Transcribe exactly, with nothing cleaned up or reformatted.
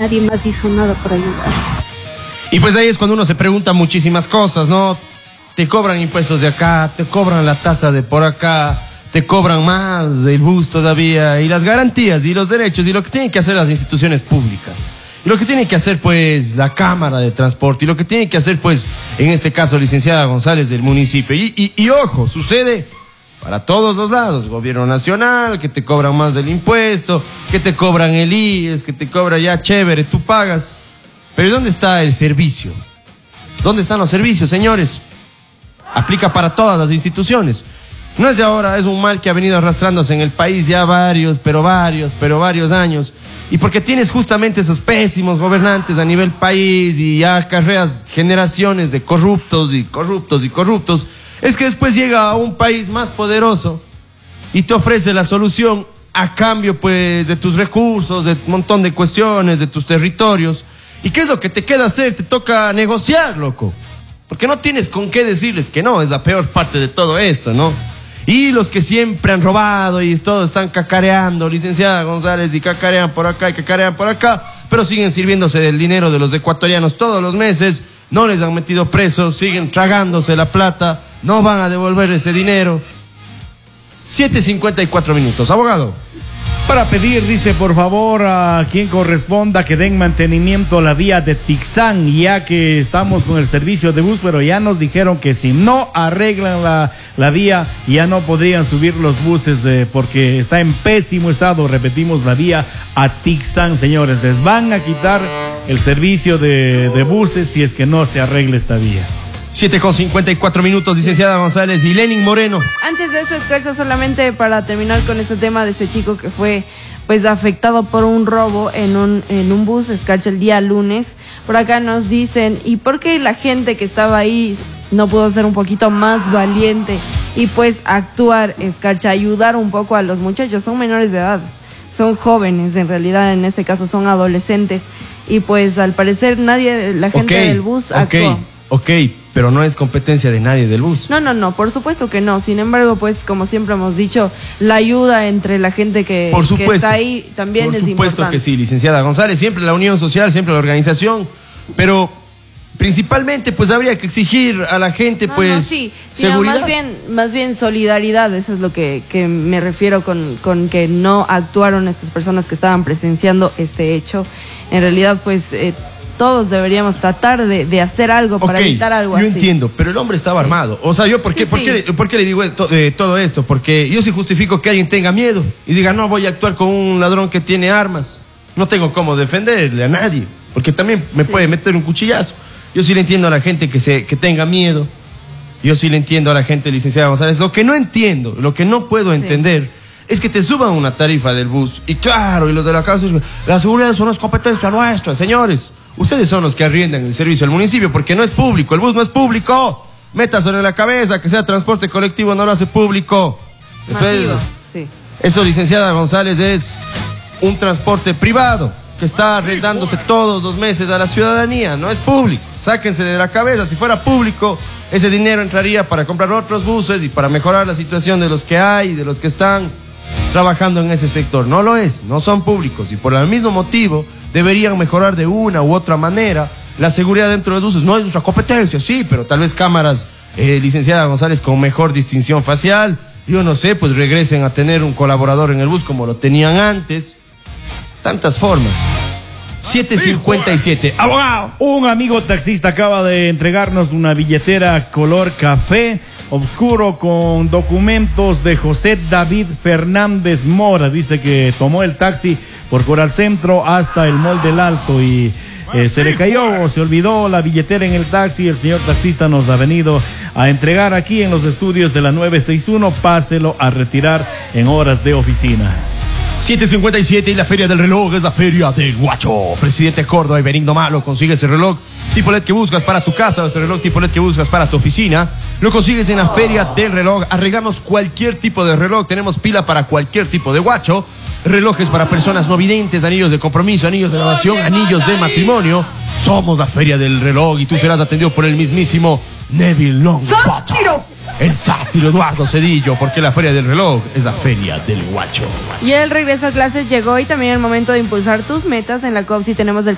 nadie más hizo nada por ayudarles. Y pues ahí es cuando uno se pregunta muchísimas cosas, ¿no? Te cobran impuestos de acá, te cobran la tasa de por acá, te cobran más del bus todavía, y las garantías y los derechos y lo que tienen que hacer las instituciones públicas. Y lo que tiene que hacer pues la Cámara de Transporte y lo que tiene que hacer pues en este caso licenciada González del municipio. Y, y, y ojo, sucede para todos los lados, gobierno nacional, que te cobran más del impuesto, que te cobran el I E S, que te cobra ya chévere, tú pagas. Pero ¿dónde está el servicio? ¿Dónde están los servicios, señores? Aplica para todas las instituciones. No es de ahora, es un mal que ha venido arrastrándose en el país ya varios, pero varios, pero varios años. Y porque tienes justamente esos pésimos gobernantes a nivel país y ya acarreas generaciones de corruptos y corruptos y corruptos, es que después llega a un país más poderoso y te ofrece la solución a cambio pues de tus recursos, de un montón de cuestiones, de tus territorios. ¿Y qué es lo que te queda hacer? Te toca negociar, loco. Porque no tienes con qué decirles que no, es la peor parte de todo esto, ¿no? Y los que siempre han robado y todos están cacareando, licenciada González, y cacarean por acá y cacarean por acá, pero siguen sirviéndose del dinero de los ecuatorianos todos los meses, no les han metido presos, siguen tragándose la plata, no van a devolver ese dinero. siete cincuenta y cuatro minutos, abogado. Para pedir, dice, por favor, a quien corresponda que den mantenimiento a la vía de Tixán, ya que estamos con el servicio de bus, pero ya nos dijeron que si no arreglan la, la vía, ya no podrían subir los buses eh, porque está en pésimo estado, repetimos, la vía a Tixán, señores. Les van a quitar el servicio de, de buses si es que no se arregla esta vía. siete con cincuenta y cuatro minutos, licenciada González y Lenin Moreno. Antes de eso, Escarcha, solamente para terminar con este tema de este chico que fue pues afectado por un robo en un, en un bus, Escarcha, el día lunes. Por acá nos dicen, ¿y por qué la gente que estaba ahí no pudo ser un poquito más valiente y pues actuar, Escarcha, ayudar un poco a los muchachos? Son menores de edad, son jóvenes, en realidad en este caso son adolescentes, y pues al parecer nadie, la gente okay, del bus okay, actuó. Ok, pero no es competencia de nadie del bus. No, no, no, por supuesto que no. Sin embargo, pues como siempre hemos dicho, la ayuda entre la gente que, por supuesto, que está ahí también es importante. Por supuesto que sí, licenciada González, siempre la unión social, siempre la organización, pero principalmente pues habría que exigir a la gente no, pues no, sí, sino seguridad. Más bien, más bien solidaridad, eso es lo que, que me refiero con, con que no actuaron estas personas que estaban presenciando este hecho. En realidad pues... Eh, todos deberíamos tratar de, de hacer algo para okay, evitar algo yo así. Yo entiendo, pero el hombre estaba sí. armado. O sea, yo, ¿por qué, sí, por, sí. Qué, ¿por qué le digo esto, eh, todo esto? Porque yo sí justifico que alguien tenga miedo y diga, no, voy a actuar con un ladrón que tiene armas. No tengo cómo defenderle a nadie, porque también me sí. puede meter un cuchillazo. Yo sí le entiendo a la gente que, se, que tenga miedo. Yo sí le entiendo a la gente, licenciada González. Lo que no entiendo, lo que no puedo entender... Sí. es que te suban una tarifa del bus. Y claro, y los de la casa, la seguridad son las competencias nuestras, señores. Ustedes son los que arriendan el servicio al municipio porque no es público, el bus no es público. Métaselo en la cabeza, que sea transporte colectivo no lo hace público. Eso Masivo, es, sí. Eso, licenciada González, es un transporte privado que está arrendándose todos los meses a la ciudadanía, no es público. Sáquense de la cabeza, si fuera público, ese dinero entraría para comprar otros buses y para mejorar la situación de los que hay, de los que están trabajando en ese sector. No lo es, no son públicos y por el mismo motivo deberían mejorar de una u otra manera la seguridad dentro de los buses. No es nuestra competencia, sí, pero tal vez cámaras, eh, licenciada González, con mejor distinción facial, yo no sé, pues regresen a tener un colaborador en el bus como lo tenían antes. Tantas formas. siete cincuenta y siete. ¡Abogado! Un amigo taxista acaba de entregarnos una billetera color café oscuro con documentos de José David Fernández Mora. Dice que tomó el taxi por Coral Centro hasta el Mall del Alto y eh, se le cayó o se olvidó la billetera en el taxi. El señor taxista nos ha venido a entregar aquí en los estudios de la nueve sesenta y uno. Páselo a retirar en horas de oficina. siete cincuenta y siete y la Feria del Reloj es la Feria del Guacho. Presidente Córdoba y Benigno Malo, consigue ese reloj tipo L E D que buscas para tu casa, ese reloj tipo L E D que buscas para tu oficina. Lo consigues en la Feria del Reloj. Arreglamos cualquier tipo de reloj, tenemos pila para cualquier tipo de guacho. Relojes para personas no videntes, anillos de compromiso, anillos de graduación, anillos de matrimonio. Somos la Feria del Reloj y tú serás atendido por el mismísimo Neville Longbottom, el sátiro Eduardo Cedillo, porque la Feria del Reloj es la Feria del Guacho. Y el regreso a clases llegó y también el momento de impulsar tus metas. En la C O P S I tenemos del